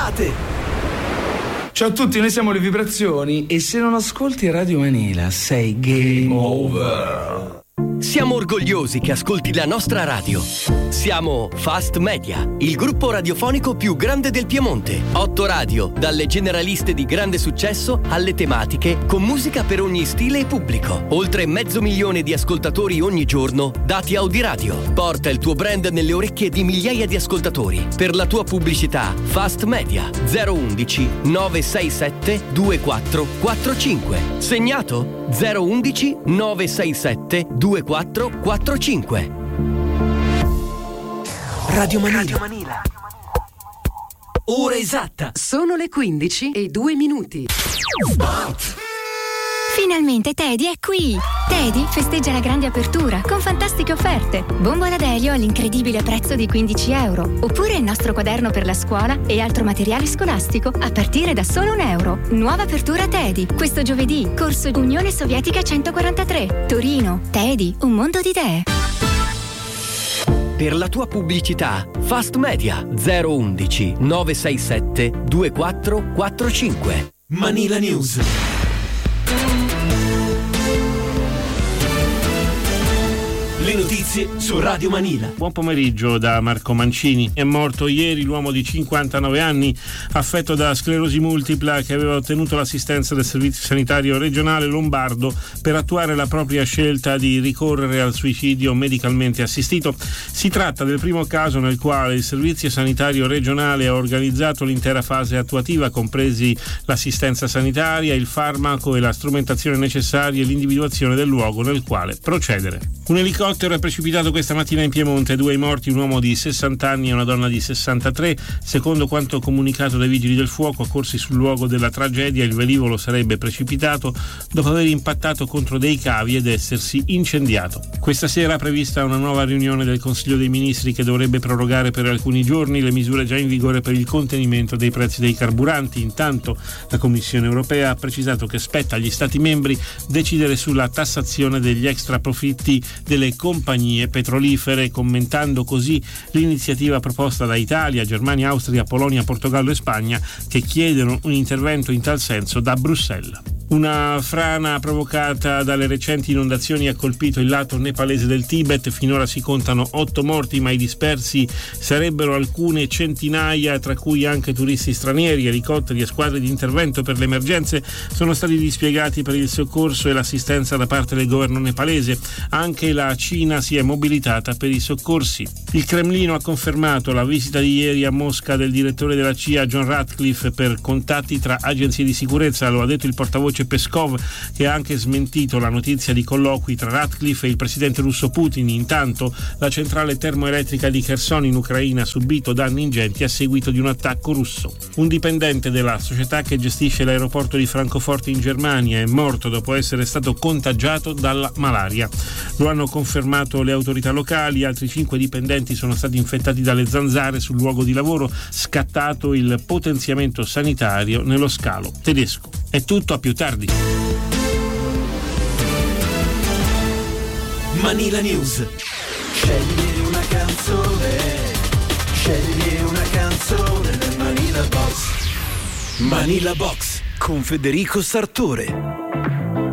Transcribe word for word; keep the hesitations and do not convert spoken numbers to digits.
puntate. Ciao a tutti, noi siamo Le Vibrazioni e se non ascolti Radio Manila sei game over. Siamo orgogliosi che ascolti la nostra radio. Siamo Fast Media, il gruppo radiofonico più grande del Piemonte. Otto radio, dalle generaliste di grande successo alle tematiche, con musica per ogni stile e pubblico. Oltre mezzo milione di ascoltatori ogni giorno, dati Audiradio. Porta il tuo brand nelle orecchie di migliaia di ascoltatori. Per la tua pubblicità, Fast Media zero undici nove sei sette due quattro quattro cinque. Segnato zero undici nove sei sette due quattro quattro cinque. Radio Manila. Radio Manila. Ora esatta. Sono le quindici e due minuti. Sport. Finalmente Teddy è qui! Teddy festeggia la grande apertura con fantastiche offerte. Bombola d'elio all'incredibile prezzo di quindici euro. Oppure il nostro quaderno per la scuola e altro materiale scolastico a partire da solo un euro. Nuova apertura Teddy. Questo giovedì, corso Unione Sovietica centoquarantatré. Torino. Teddy, un mondo di idee. Per la tua pubblicità, Fast Media zero undici nove sei sette due quattro quattro cinque. Manila News. Le notizie su Radio Manila. Buon pomeriggio da Marco Mancini. È morto ieri l'uomo di cinquantanove anni affetto da sclerosi multipla che aveva ottenuto l'assistenza del Servizio Sanitario Regionale Lombardo per attuare la propria scelta di ricorrere al suicidio medicalmente assistito. Si tratta del primo caso nel quale il Servizio Sanitario Regionale ha organizzato l'intera fase attuativa, compresi l'assistenza sanitaria, il farmaco e la strumentazione necessaria e l'individuazione del luogo nel quale procedere. Un elicottero è precipitato questa mattina in Piemonte, due ai morti, un uomo di sessanta anni e una donna di sessantatré. Secondo quanto comunicato dai vigili del fuoco accorsi sul luogo della tragedia, il velivolo sarebbe precipitato dopo aver impattato contro dei cavi ed essersi incendiato. Questa sera è prevista una nuova riunione del Consiglio dei Ministri che dovrebbe prorogare per alcuni giorni le misure già in vigore per il contenimento dei prezzi dei carburanti. Intanto la Commissione europea ha precisato che spetta agli Stati membri decidere sulla tassazione degli extra profitti delle compagnie petrolifere, commentando così l'iniziativa proposta da Italia, Germania, Austria, Polonia, Portogallo e Spagna, che chiedono un intervento in tal senso da Bruxelles. Una frana provocata dalle recenti inondazioni ha colpito il lato nepalese del Tibet. Finora si contano otto morti, ma i dispersi sarebbero alcune centinaia, tra cui anche turisti stranieri. Elicotteri e squadre di intervento per le emergenze sono stati dispiegati per il soccorso e l'assistenza da parte del governo nepalese. Anche la Cina si è mobilitata per i soccorsi. Il Cremlino ha confermato la visita di ieri a Mosca del direttore della C I A John Ratcliffe per contatti tra agenzie di sicurezza. Lo ha detto il portavoce Peskov, che ha anche smentito la notizia di colloqui tra Ratcliffe e il presidente russo Putin. Intanto la centrale termoelettrica di Kherson in Ucraina ha subito danni ingenti a seguito di un attacco russo. Un dipendente della società che gestisce l'aeroporto di Francoforte in Germania è morto dopo essere stato contagiato dalla malaria. Lo hanno confermato le autorità locali. Altri cinque dipendenti sono stati infettati dalle zanzare sul luogo di lavoro, scattato il potenziamento sanitario nello scalo tedesco. È tutto, a più tardi. Manila News. Scegli una canzone, scegli una canzone nel Manila Box. Manila Box con Federico Sartore.